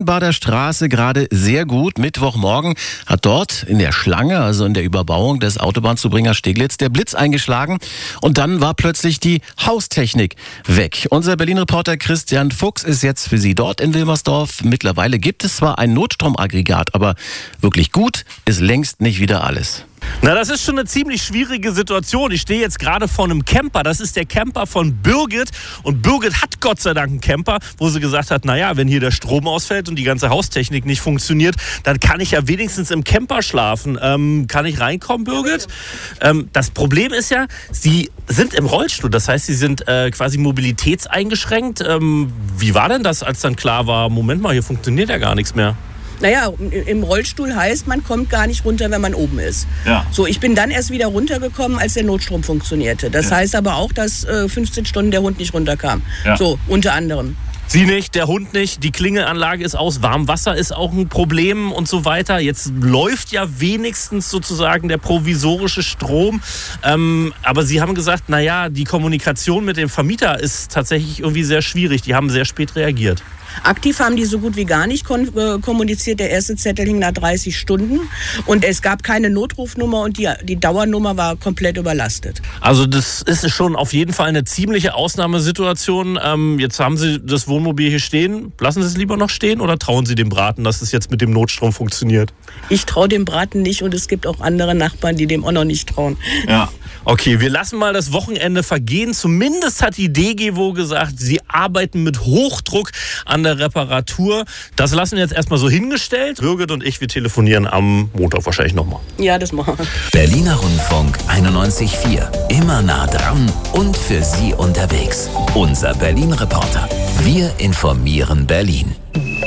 Adelbader Straße gerade sehr gut. Mittwochmorgen hat dort in der Schlange, also in der Überbauung des Autobahnzubringers Steglitz, der Blitz eingeschlagen. Und dann war plötzlich die Haustechnik weg. Unser Berlin-Reporter Christian Fuchs ist jetzt für Sie dort in Wilmersdorf. Mittlerweile gibt es zwar ein Notstromaggregat, aber wirklich gut ist längst nicht wieder alles. Na, das ist schon eine ziemlich schwierige Situation. Ich stehe jetzt gerade vor einem Camper. Das ist der Camper von Birgit. Und Birgit hat Gott sei Dank einen Camper, wo sie gesagt hat, naja, wenn hier der Strom ausfällt und die ganze Haustechnik nicht funktioniert, dann kann ich ja wenigstens im Camper schlafen. Kann ich reinkommen, Birgit? Das Problem ist ja, Sie sind im Rollstuhl. Das heißt, Sie sind quasi mobilitätseingeschränkt. Wie war denn das, als dann klar war, Moment mal, hier funktioniert ja gar nichts mehr? Naja, im Rollstuhl heißt, man kommt gar nicht runter, wenn man oben ist. Ja. So, ich bin dann erst wieder runtergekommen, als der Notstrom funktionierte. Das heißt aber auch, dass 15 Stunden der Hund nicht runterkam. Ja. So, unter anderem. Sie nicht, der Hund nicht, die Klingelanlage ist aus, Warmwasser ist auch ein Problem und so weiter. Jetzt läuft ja wenigstens sozusagen der provisorische Strom. Aber Sie haben gesagt, naja, die Kommunikation mit dem Vermieter ist tatsächlich irgendwie sehr schwierig. Die haben sehr spät reagiert. Aktiv haben die so gut wie gar nicht kommuniziert. Der erste Zettel hing nach 30 Stunden und es gab keine Notrufnummer und die Dauernummer war komplett überlastet. Also das ist schon auf jeden Fall eine ziemliche Ausnahmesituation. Jetzt haben Sie das Wohnmobil hier stehen. Lassen Sie es lieber noch stehen oder trauen Sie dem Braten, dass es jetzt mit dem Notstrom funktioniert? Ich traue dem Braten nicht und es gibt auch andere Nachbarn, die dem auch noch nicht trauen. Ja. Okay, wir lassen mal das Wochenende vergehen. Zumindest hat die DGWO gesagt, sie arbeiten mit Hochdruck an der Reparatur. Das lassen wir jetzt erstmal so hingestellt. Birgit und ich, wir telefonieren am Montag wahrscheinlich nochmal. Ja, das machen wir. Berliner Rundfunk 91.4. Immer nah dran und für Sie unterwegs. Unser Berlin-Reporter. Wir informieren Berlin.